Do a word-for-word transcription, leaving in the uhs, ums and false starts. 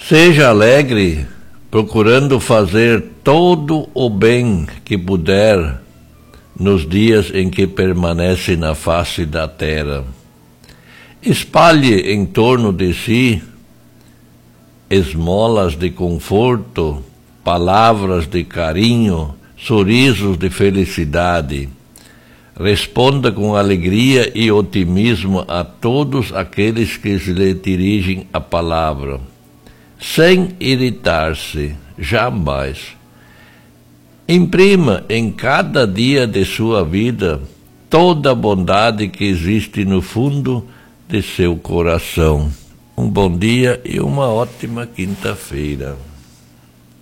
Seja alegre, procurando fazer todo o bem que puder nos dias em que permanece na face da terra. Espalhe em torno de si esmolas de conforto, palavras de carinho, sorrisos de felicidade. Responda com alegria e otimismo a todos aqueles que lhe dirigem a palavra, sem irritar-se, jamais. Imprima em cada dia de sua vida toda a bondade que existe no fundo de seu coração. Um bom dia e uma ótima quinta-feira.